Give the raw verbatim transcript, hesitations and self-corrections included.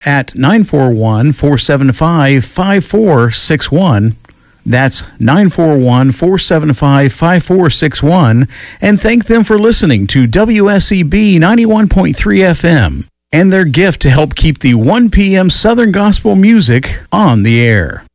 at nine four one, four seven five, five four six one. That's nine four one, four seven five, five four six one. And thank them for listening to W S E B ninety-one point three F M and their gift to help keep the one p.m. Southern Gospel music on the air.